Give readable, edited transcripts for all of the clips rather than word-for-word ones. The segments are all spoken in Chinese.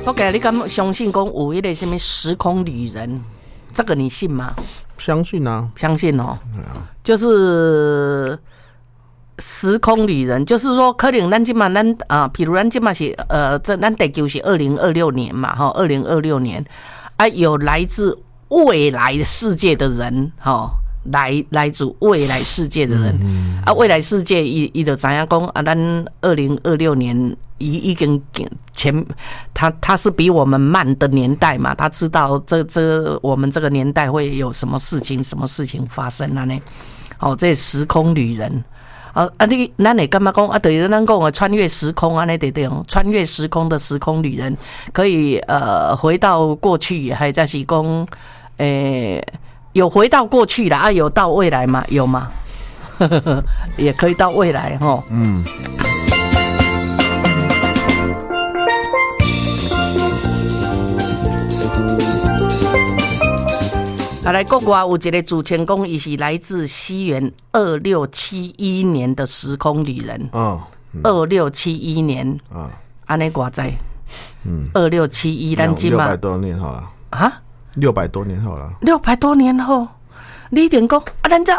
OK， 你敢相信讲有一个什么时空旅人？这个你信吗？ 相信啊， 相信哦。就是时空旅人，就是说，可能咱今嘛咱譬如咱今嘛是咱地球是2026年嘛，哈，2026年啊，有来自未来世界的人，哈。来自未来世界的人，未来世界伊就知影讲咱2026年已经他是比我们慢的年代嘛，他知道我们这个年代会有什么事情发生呢？这时空旅人咱会感觉讲就是咱讲的穿越时空安尼对，穿越时空的时空旅人可以回到过去，还在是讲有回到过去啦，有到未来吗？有吗？也可以到未来齁。来国外有一个主持人讲，伊是来自西元2671年的时空旅人。2671年。安尼偌济？2671，咱今嘛 600多年好了。 啊 ？600多年后了 ，600多年后，你一定讲咱这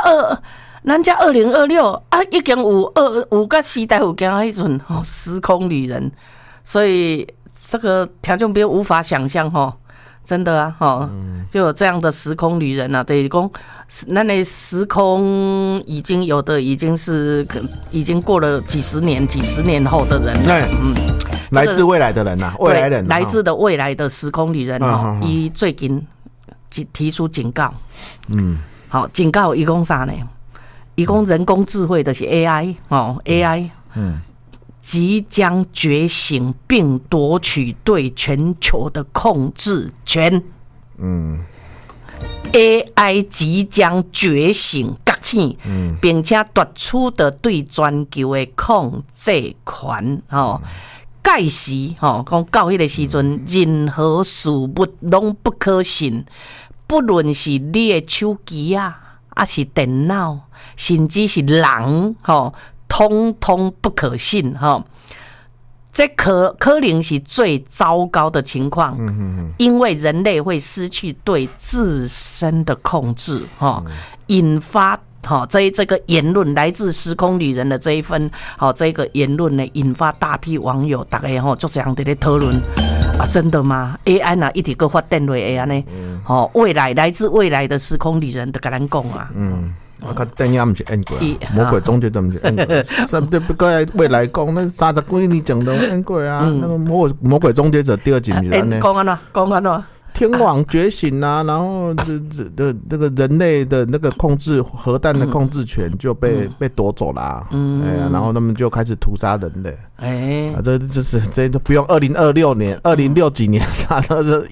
2026已经有个时代有经迄阵时空旅人，所以这个听众朋友无法想象真的就有这样的时空旅人啊，等于讲咱的时空已经有的已经过了几十年后的人了， 来自未来的人呐，未来人， 来自的未来的时空旅人伊最近提出警告，警告伊讲啥呢？伊讲人工智慧的是 AI， 即将觉醒并夺取对全球的控制权。AI 即将觉醒觉醒，并且夺取的对全球的控制权。届时讲到迄个时阵，任何事物拢不可信，不论是你的手机是电脑，甚至是人通通不可信这可能是最糟糕的情况，因为人类会失去对自身的控制引发这个言论来自时空旅人的这一份这个言论呢，引发大批网友大家就这样在讨论真的吗 ？AI 哪一直搁发展落去安尼？未来来自未来的时空旅人就跟咱讲较电影不是演过魔鬼终结者不是演过甚至不过未来讲那30几年前都演过那个魔鬼终结者第2集不是安尼讲安怎天网觉醒然后这个人类的那个控制核弹的控制权就被夺走啦然后他们就开始屠杀人类这都不用2026年2060几年啦，都是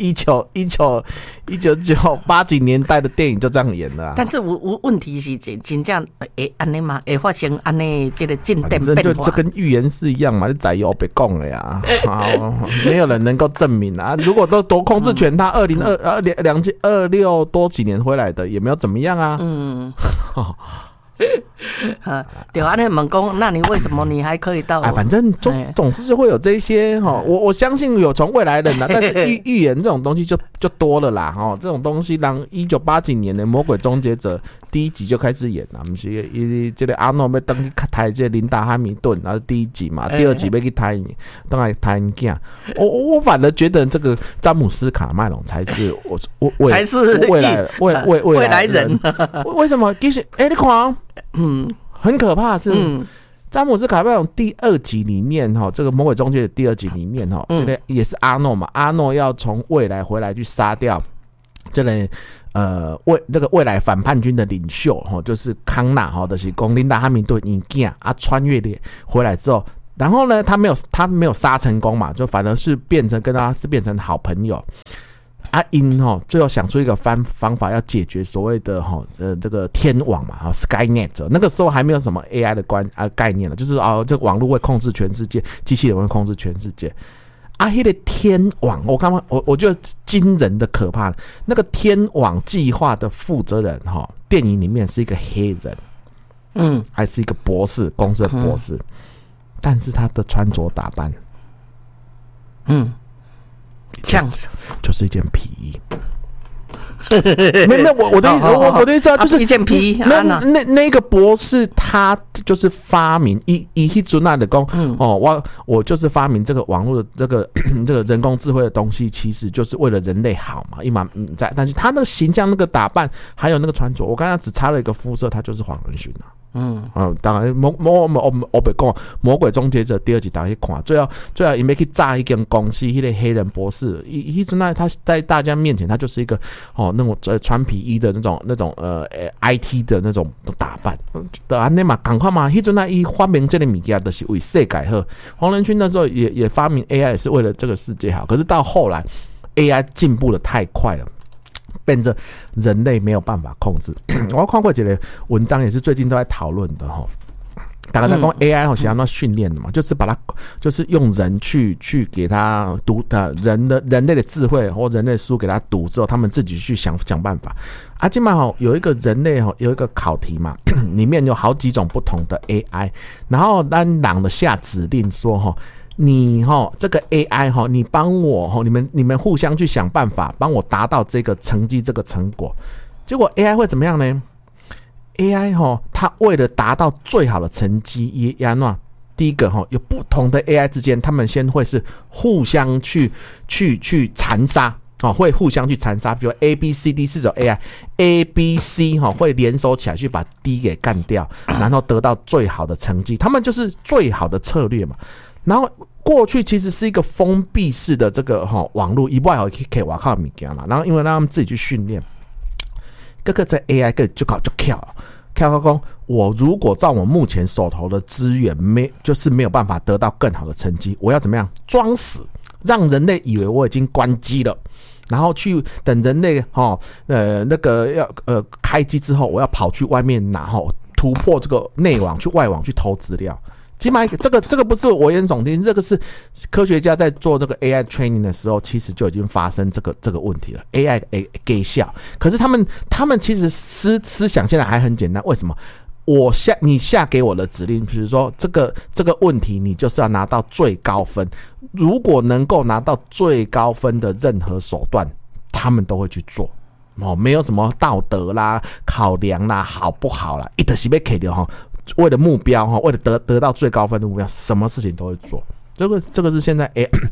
1980几年代的电影就这样演了但是问题是真正会安尼吗？会发生安尼这个进展变化？ 就跟预言是一样嘛，是载油被讲的呀没有人能够证明如果都夺控制权他2026多几年回来的也没有怎么样对啊，那问讲，那你为什么你还可以到？ 反正总是会有这些我相信有从未来人但是预言这种东西就多了啦这种东西，让1980几年的《魔鬼终结者》第1集就开始演了，不是这个阿诺要登去台这林达哈米顿，然后第1集嘛，第2集要去台当然台囝。我反而觉得这个詹姆斯卡麦隆才是未来人。为什么？其实你看很可怕是詹姆斯卡麦隆第2集里面这个魔鬼终结者第2集里面这个也是阿诺嘛，阿诺要从未来回来去杀掉这个这个未来反叛军的领袖就是康纳就是讲琳达哈密顿因囝穿越回来之后，然后呢他没有杀成功嘛，就反而是变成好朋友因最后想出一个方法要解决所谓的这个天网嘛，Skynet 那个时候还没有什么 AI 的概念了，就是这个网络会控制全世界，机器人会控制全世界那个天网我觉得惊人的可怕，那个天网计划的负责人电影里面是一个黑人还是一个博士，公司的博士但是他的穿着打扮像是就是一件皮衣。没有，我的意思，我的意思啊，就是一件皮衣。 那个博士他就是发明以迄阵那的讲，我就是发明这个网络的这个人工智慧的东西，其实就是为了人类好嘛，在，但是他那个形象、那个打扮，还有那个穿着，我刚才只差了一个肤色，他就是黄仁勋啊。当然，我别讲《魔鬼终结者》第2集大家去看，最后因为去炸一间公司，那个黑人博士，一直那他在大家面前，他就是一个那种穿皮衣的那种IT 的那种打扮，那嘛赶快嘛，一直那发明这个物件就是为世界好。黄仁勋那时候也发明 AI 也是为了这个世界好，可是到后来 AI 进步的太快了。变成人类没有办法控制。我看过一个文章，也是最近都在讨论的哈。大家在讲 AI 是要那训练的嘛，就是把它就是用人去给他读人类的智慧或人类的书给他读之后，他们自己去想办法。今嘛有一个人类有一个考题嘛，里面有好几种不同的 AI， 然后让人的下指令说你这个 AI 你帮我你们互相去想办法帮我达到这个成绩这个成果，结果 AI 会怎么样呢？ AI 它为了达到最好的成绩也第一个有不同的 AI 之间，他们先会是互相去残杀会互相去残杀，比如 ABCD 4种 AI，ABC 会联手起来去把 D 给干掉，然后得到最好的成绩，他们就是最好的策略嘛。然后过去其实是一个封闭式的这个网络，一不可以挖靠物件嘛，然后因为让他们自己去训练，各个在 AI 就跳讲，我如果照我目前手头的资源就是没有办法得到更好的成绩，我要怎么样装死，让人类以为我已经关机了，然后去等人类那个要开机之后，我要跑去外面拿突破这个内网去外网去偷资料。起码这个不是危言耸听，这个是科学家在做这个 AI training 的时候，其实就已经发生这个问题了。AI 给笑，可是他们其实思想现在还很简单，为什么？你下给我的指令，比如说这个问题，你就是要拿到最高分。如果能够拿到最高分的任何手段，他们都会去做。没有什么道德啦、考量啦、好不好啦，一定是要给到为了目标为了得到最高分的目标，什么事情都会做。这个是现在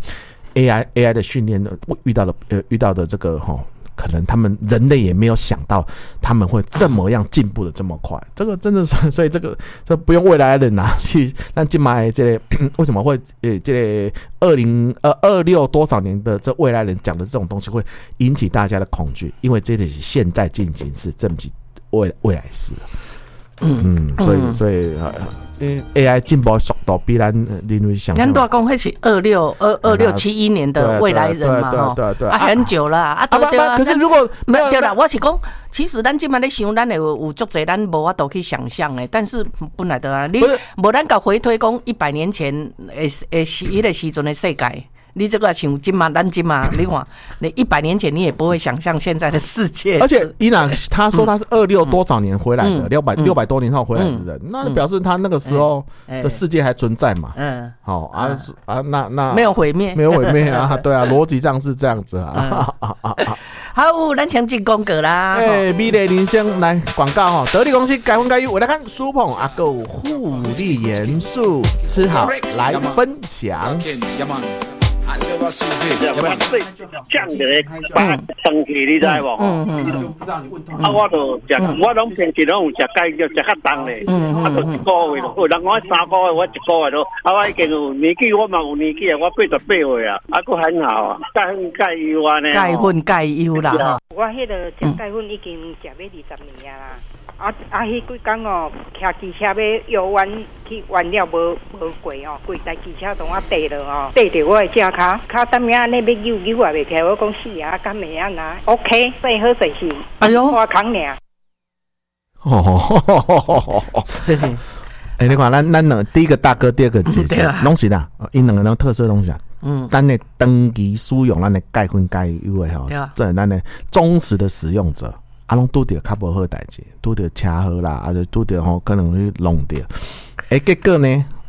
AI 的训练遇到的这个可能他们人类也没有想到他们会这么样进步的这么快。这个真的是，所以这不用未来的人拿去让今麦这个为什么会这个2026多少年的这未来人讲的这种东西会引起大家的恐惧，因为这是现在进行式，这不是未来式。所以AI 进步的速度比咱人类想象。咱都讲那是2671年的未来人嘛， 对， 很久了对啊。 可是如果没有对啦，我是讲，其实咱今麦咧想，咱有足侪咱无法度去想象的，但是本来的你无咱甲回推讲100年前迄个时阵的世界。你这个想今嘛，咱今嘛，你看，你100年前你也不会想象现在的世界。 而且伊朗他说他是26多少年回来的，600多年后回来的人，那表示他那个时候的世界还存在嘛？那没有毁灭， 没有毁灭啊，对啊，逻辑上是这样子啊。 好，咱先进广告啦。 美丽人生来广告得力公司改婚改育，我来看苏鹏阿狗护理元素，吃好来分享。 酱的把生气，你知无？我就食，我拢平时拢有食鸡，就食较重咧。就1个月咯，人讲3个月，我1个月咯。我已经有年纪，我嘛有年纪啊，我88岁啊，还很好啊，钙油啊呢。 钙油啦。 我迄个食钙粉已经食要20年啦。迄几天骑机车要游玩去玩了无过规台机车同我跌了跌着我的脚骹等下安尼要扭也袂起来，我讲是啊，敢会安那 ？OK， 最好就是我扛尔。 你看咱两第一个大哥，第二个姐姐，拢是啦，因两个人特色拢是。咱的长期使用咱的钙粉钙油的这是咱的忠实的使用者。拢拄着较无好代志，拄着车祸啦，就拄着可能去弄着。结果呢，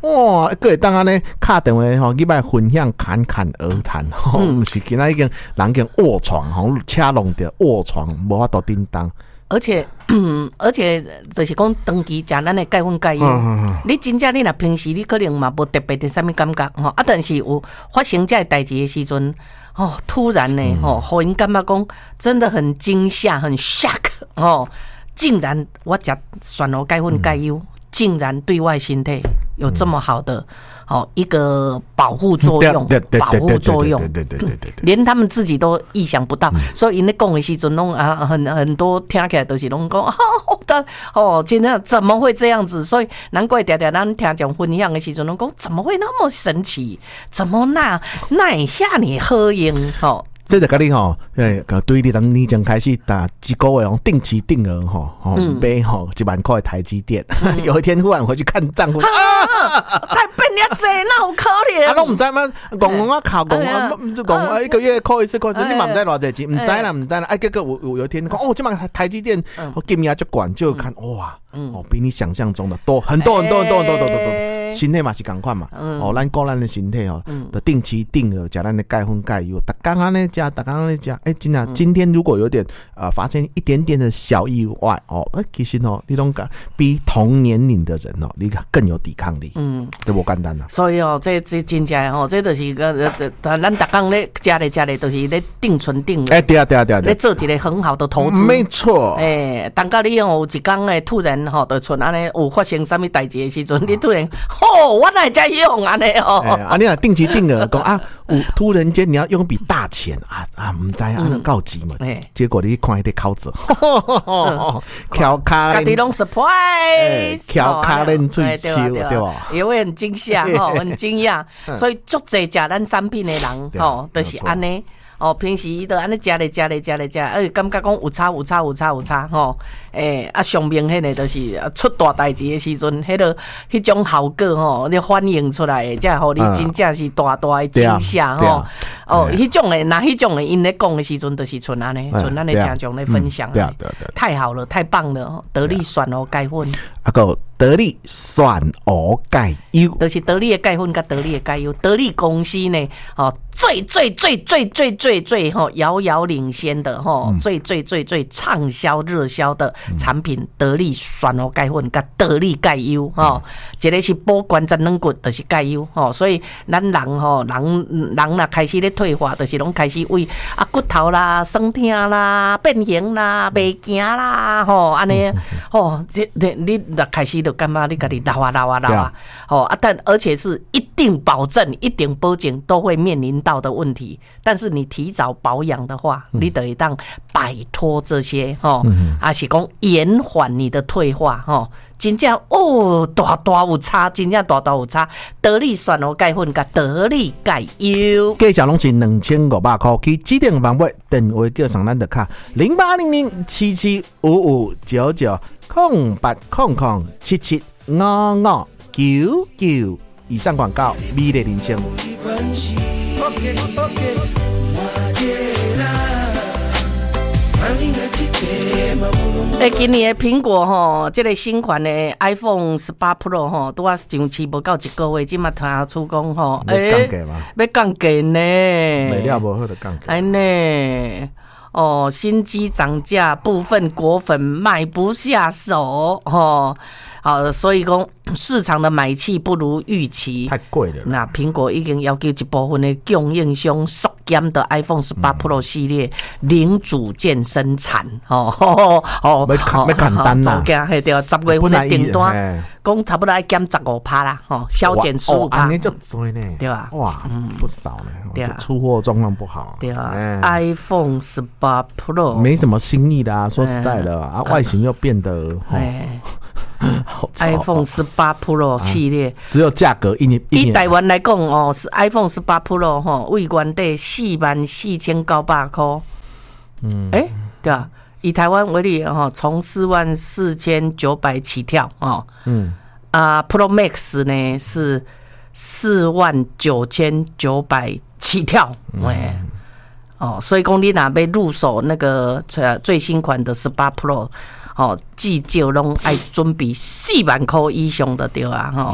哇，个会当安尼敲电话吼，去摆分享侃侃而谈吼，毋是今仔已经人已经卧床吼，车弄着卧床，无法度叮当。 而且就是讲长期食咱的钙粉钙油，你真正你若平时你可能嘛无特别的啥物感觉吼，但是有发生这代志的时阵，突然呢互因感觉讲真的很惊吓，很 shock 竟然我食选罗钙粉钙油，竟然对外身体有这么好的一个保护作用，保护作用，对，连他们自己都意想不到，所以因咧讲的时阵，拢很多听起来都是拢讲真的怎么会这样子？所以难怪常常咱听讲分享的时阵，拢讲怎么会那么神奇？怎么那会遐尼好用？ 这就跟你对你从年前开始打一个月定期定额买1万块的台积电，有一天忽然回去看账户太变了济，那有可怜。 拢唔知吗？讲啊靠，讲一个月扣一次，你嘛唔知偌济钱，唔知啦。结果有一天讲这嘛台积电金额就管，就看哇，比你想象中的多很多。身体嘛是同款嘛，咱顾咱的身体的定期定额，食咱的钙粉钙油，逐工安尼食，真的，今天如果有点发生一点点的小意外其实你拢比同年龄的人你更有抵抗力，这无简单啊。 所以这真正这就是咱逐工咧食咧，都是咧定存定额， 对， 咧做一个很好的投资， 没错。 当到你有一天突然就存安尼有发生什么代志的时阵，你突然我哪会这用安尼你若定期定额讲突然间你要用笔大钱唔知告急嘛，结果你看迄个口子，翘卡， 家己拢 surprise， 翘卡恁嘴笑，对吧？ 也会很惊吓很惊讶，所以足侪食咱产品的人就是安尼。平时都安尼食咧，感觉讲有差上明显的就是出大代志的时阵，迄种效果你反映出来的，才互你真正是大的惊吓迄种的，那迄种的因咧讲的时阵，就是像安尼，像咱的听众咧分享，太好了，太棒了，得力选钙粉， 个得力选钙油， 就是得力的钙粉甲得力的钙油，得力公司呢最遥遥领先的最畅销热销的产品，得力选钙粉甲得力钙油一个是保关节软骨，就是钙油所以咱人若开始咧退化，就是拢开始为骨头啦、酸痛啦、变形啦、袂行啦安尼你若开始就感觉你家己老但而且是一定保证、一定保证都会面临到的问题。但是你提早保养的话，你得当摆脱这些是讲延缓你的退化真正大有差，真正大有差。得力选钙粉甲得力钙油， 价钱拢是2500块，去指定网买电话叫上咱的卡08007755997800775599。以上广告，美丽人生。 今年的苹果这个新款的 iPhone 18 Pro 拄啊上市无到一个月，即马听出讲要降价呢， 卖了无好就降价。 呢新机涨价，部分果粉买不下手所以讲市场的买气不如预期， 太贵了。 那苹果已经要求一部分的供应商缩减的 iPhone 18 Pro 系列零组件生产要简单啦， 对，10月份的订单讲差不多要减15%啦，削减15%， 那就多呢， 对吧？ 哇，不少呢，对啊，出货状况不好， 对啊。iPhone 18 Pro 没什么新意的说实在的外形又变得 iPhone 18 Pro 系列只有价格一年。 以台湾来讲是 iPhone 18 Pro 为原底44900块，对啊。以台湾为例从44900起跳Pro Max 呢是49900起跳，所以讲你若要入手那个最新款的18 Pro。至少拢爱准备4万块以上的对啊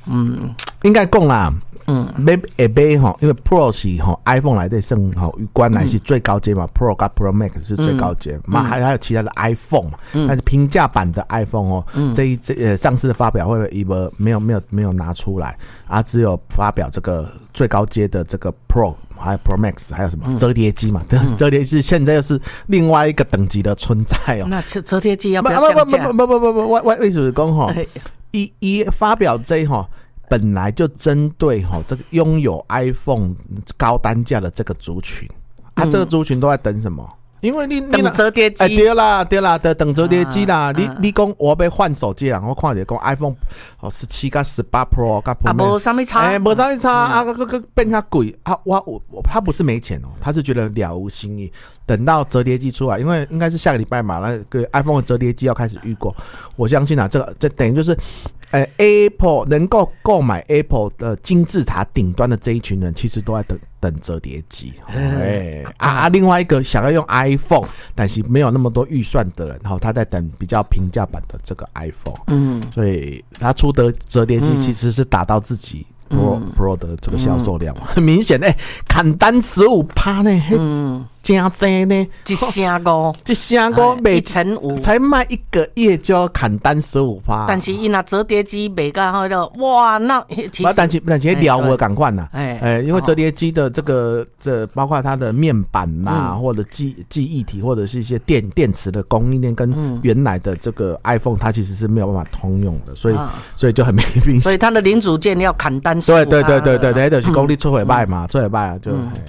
应该讲啦。买吼，因为 Pro 是吼 iPhone 来的算吼，关来是最高阶嘛，Pro 跟 Pro Max 是最高阶嘛，还有其他的 iPhone 嘛，但是平价版的 iPhone 哦，这上次的发表会没有拿出来啊，只有发表这个最高阶的这个 Pro 还有 Pro Max， 还有什么折叠机嘛，折叠机现在又是另外一个等级的存在哦。 那折叠机要不要降价？ 不，我意思是讲吼，一发表这吼。本来就针对这个拥有 iPhone 高单价的这个族群啊，这个族群都在等什么？因为你等折叠机， 对啦，等折叠机啦。你讲我要换手机啦，我看着讲 iPhone 17跟18 Pro 跟 Pro 没什么差， 没什么差啊，变它贵啊。他不是没钱哦，他是觉得了无新意。等到折叠机出来，因为应该是下个礼拜嘛，那个 iPhone 的折叠机要开始预购，我相信啊，这等于就是。Apple 能够购买 Apple 的金字塔顶端的这一群人，其实都在等折叠机。另外一个想要用 iPhone， 但是没有那么多预算的人，他在等比较平价版的这个 iPhone。所以他出的折叠机其实是达到自己。Pro 的这个销售量很明显，砍单15%呢，真多呢， 一成五， 每 1/5 才卖1个月就要砍单15%。 但是伊那折叠机卖到好了，哇，那其实但是了无赶快呐，因为折叠机的这包括它的面板呐，或者记忆体，或者是一些电池的供应链，跟原来的这个 iPhone 它其实是没有办法通用的，所以就很明显， 所以它的零组件要砍单15%。 对，就是功力出回败嘛，出回败啊，就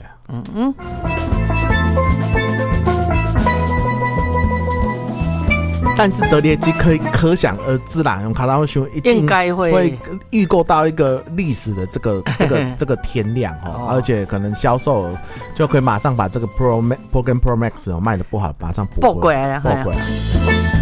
但是折叠机可想而知啦，用卡达熊一定应该会预购到一个历史的这个天量而且可能销售额就可以马上把这个 Pro 跟 Pro Max 卖的不好，马上补回来。